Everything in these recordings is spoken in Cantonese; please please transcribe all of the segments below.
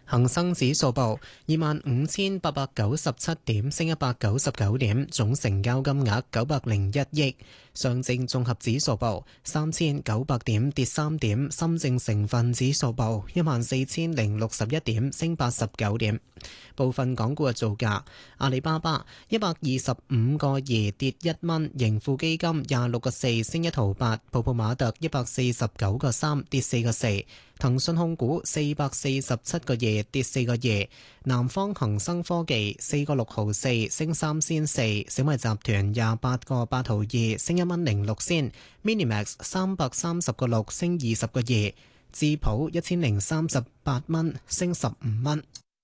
恒生指數報25,897點，升199點，總成交金額901億。上證綜合指數報3,900點，跌3點。深證成分指數報14,061點，升89點。部分港股嘅造價：阿里巴巴125個2跌1蚊，盈富基金26個4升1毫8，泡泡瑪特149個3跌4個4。騰訊控股447個2跌4個2，南方恒生科技4個6毫4升3仙4，小米集團28個8毫2升1蚊06仙，Minimax 330個6升20個2，智普1038蚊升15蚊。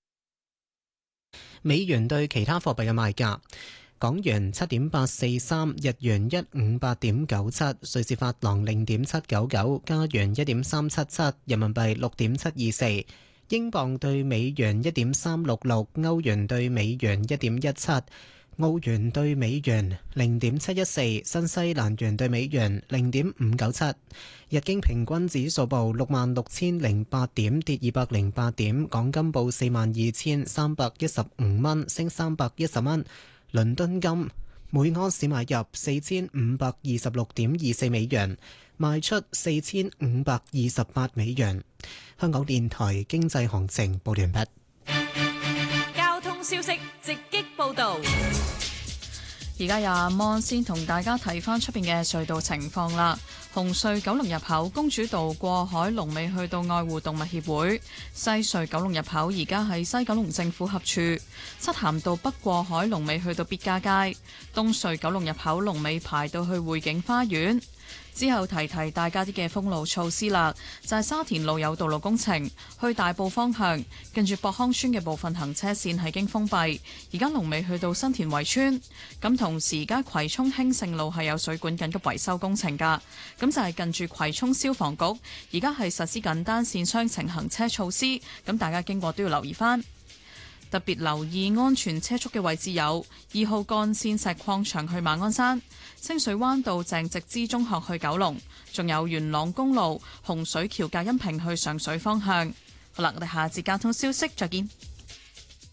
美元對其他貨幣嘅賣價。港元7.843，日元158.97，瑞士法郎0.799，加元1.377，人民幣6.724，英鎊對美元1.366，歐元對美元1.17，澳元對美元0.714，新西蘭元對美元0.597。日經平均指數報66,008點，跌208點。港金報42,315蚊，升310蚊。倫敦金每盎司買入4,526.24美元，賣出4,528美元。香港電台經濟行情報完畢。 交通消息直擊報導。 而家阿摩先同大家睇翻出邊嘅隧道情況啦。紅隧九龍入口公主道過海龍尾去到愛護動物協會，西隧九龍入口而家喺西九龍政府合署，漆咸道北過海龍尾去到必嘉街，東隧九龍入口龍尾排到去匯景花園。之後提大家啲嘅封路措施啦，就係沙田路有道路工程，去大埔方向近住博康村嘅部分行車線係經封閉，而家龍尾去到新田圍村。咁同時而家葵涌興盛路係有水管緊急維修工程噶，咁就係近住葵涌消防局，而家係實施緊單線雙程行車措施，咁大家經過都要留意翻。特別留意安全車速嘅位置有2號幹線石礦場去馬鞍山、清水灣道鄭植之中學去九龍，仲有元朗公路洪水橋隔音屏去上水方向。好啦，我哋下節交通消息再見。